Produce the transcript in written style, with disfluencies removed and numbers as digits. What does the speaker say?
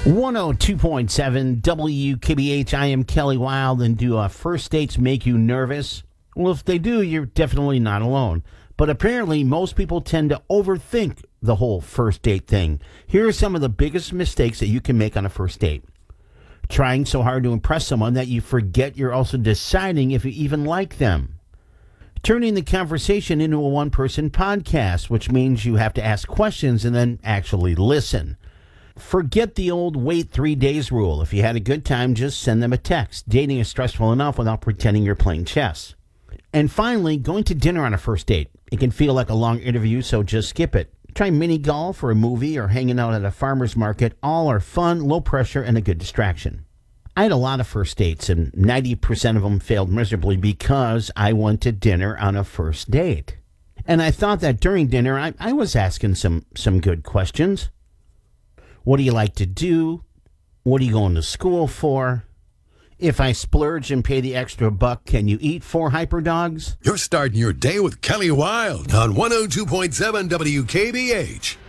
102.7 WKBH. I am Kelly Wild. And do first dates make you nervous? Well, if they do, you're definitely not alone. But apparently, most people tend to overthink the whole first date thing. Here are some of the biggest mistakes that you can make on a first date. Trying so hard to impress someone that you forget you're also deciding if you even like them. Turning the conversation into a one-person podcast, which means you have to ask questions and then actually listen. Forget the old wait 3 days rule. If you had a good time, just send them a text. Dating is stressful enough without pretending you're playing chess. And finally, going to dinner on a first date. It can feel like a long interview, so just skip it. Try mini golf or a movie or hanging out at a farmer's market. All are fun, low pressure, and a good distraction. I had a lot of first dates, and 90% of them failed miserably because I went to dinner on a first date. And I thought that during dinner, I was asking some good questions. What do you like to do? What are you going to school for? If I splurge and pay the extra buck, can you eat 4 hyper dogs? You're starting your day with Kelly Wild on 102.7 WKBH.